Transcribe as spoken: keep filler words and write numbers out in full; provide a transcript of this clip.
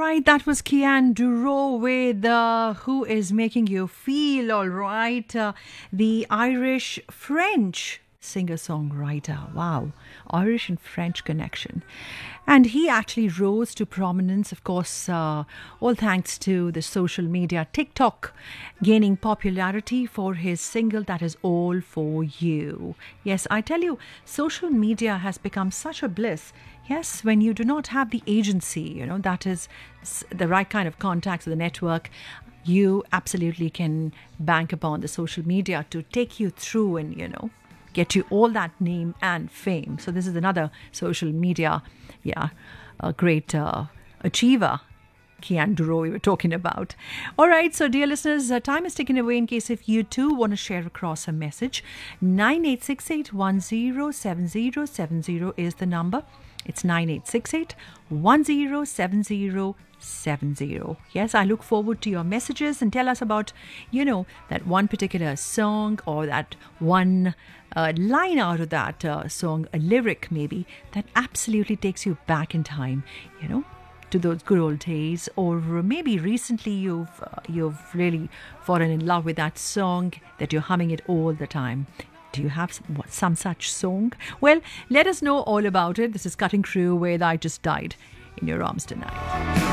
right, that was Kian Duro with uh, Who Is Making You Feel, all right. Uh, the Irish French singer-songwriter. Wow, Irish and French connection. And he actually rose to prominence, of course, uh, all thanks to the social media TikTok gaining popularity for his single that is All For You. Yes, I tell you, social media has become such a bliss. Yes, when you do not have the agency, you know, that is the right kind of contacts, the network, you absolutely can bank upon the social media to take you through and, you know, get you all that name and fame. So this is another social media, yeah, a great uh, achiever, Kian Duro we were talking about. All right, so dear listeners, uh, time is taken away in case if you too want to share across a message. nine eight six eight, one zero seven zero seven zero is the number. It's nine eight six eight, one zero seven zero seven zero. Yes, I look forward to your messages and tell us about, you know, that one particular song or that one uh, line out of that uh, song, a lyric maybe, that absolutely takes you back in time, you know, to those good old days. Or maybe recently you've, uh, you've really fallen in love with that song that you're humming it all the time. Do you have some, what, some such song? Well, let us know all about it. This is Cutting Crew with I Just Died in Your Arms Tonight.